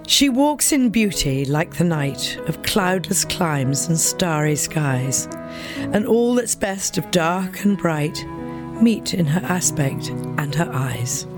She walks in beauty like the night of cloudless climes and starry skies, and all that's best of dark and bright meet in her aspect and her eyes.